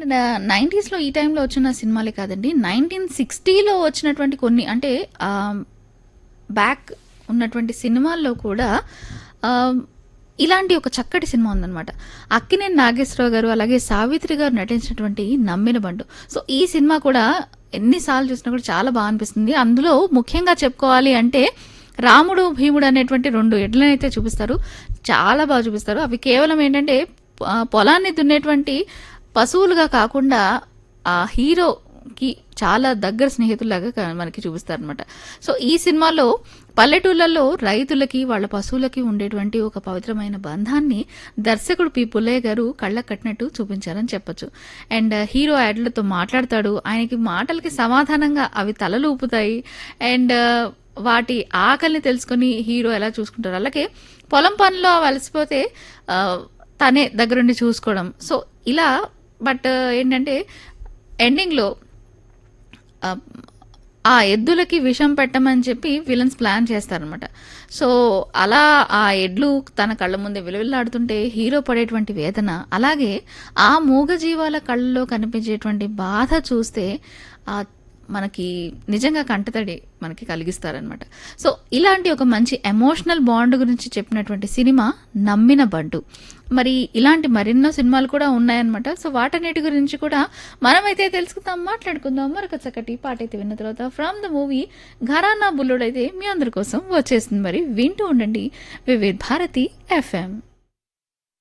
నైంటీస్లో ఈ టైంలో వచ్చిన సినిమాలే కాదండి, 1960లో వచ్చినటువంటి కొన్ని అంటే బ్యాక్ ఉన్నటువంటి సినిమాల్లో కూడా ఆ, ఇలాంటి ఒక చక్కటి సినిమా ఉందన్నమాట. అక్కినేని నాగేశ్వరరావు గారు అలాగే సావిత్రి గారు నటించినటువంటి నమ్మిన బండు. సో ఈ సినిమా కూడా ఎన్నిసార్లు చూసినా కూడా చాలా బాగా అనిపిస్తుంది. అందులో ముఖ్యంగా చెప్పుకోవాలి అంటే రాముడు భీముడు అనేటువంటి రెండు ఎడ్లనైతే చూపిస్తారు. చాలా బాగా చూపిస్తారు. అవి కేవలం ఏంటంటే పొలాన్ని దున్నేటువంటి పశువులుగా కాకుండా ఆ హీరోకి చాలా దగ్గర స్నేహితుల్లాగా మనకి చూపిస్తారనమాట. సో ఈ సినిమాలో పల్లెటూళ్ళల్లో రైతులకి వాళ్ళ పశువులకి ఉండేటువంటి ఒక పవిత్రమైన బంధాన్ని దర్శకుడు పి పుల్లయ్య గారు కళ్ళకు కట్టినట్టు చూపించారని చెప్పొచ్చు. అండ్ హీరో యాడ్లతో మాట్లాడతాడు, ఆయనకి మాటలకి సమాధానంగా అవి తలలు ఊపుతాయి. అండ్ వాటి ఆకలిని తెలుసుకుని హీరో ఎలా చూసుకుంటారు. అలాగే పొలం పనిలో అలసిపోతే ఆ, తనే దగ్గరుండి చూసుకోవడం. సో ఇలా బట్ ఏంటంటే ఎండింగ్లో ఆ ఎద్దులకి విషం పెట్టమని చెప్పి విలన్స్ ప్లాన్ చేస్తారనమాట. సో అలా ఆ ఎడ్లు తన కళ్ళ ముందే విలువిల్లాడుతుంటే హీరో పడేటువంటి వేదన, అలాగే ఆ మూగజీవాల కళ్ళలో కనిపించేటువంటి బాధ చూస్తే ఆ మనకి నిజంగా కంటతడి మనకి కలిగిస్తారనమాట. సో ఇలాంటి ఒక మంచి ఎమోషనల్ బాండ్ గురించి చెప్పినటువంటి సినిమా నమ్మిన బంటు. మరి ఇలాంటి మరెన్నో సినిమాలు కూడా ఉన్నాయన్నమాట. సో వాటన్నిటి గురించి కూడా మనమైతే తెలుసుకుందాం, మాట్లాడుకుందాం. మరొక చక్కటి పాట అయితే విన్న తర్వాత ఫ్రమ్ ద మూవీ ఘరానా బుల్లుడు అయితే మీ అందరి కోసం వచ్చేస్తుంది. మరి వింటూ ఉండండి వివిధ భారతి FM.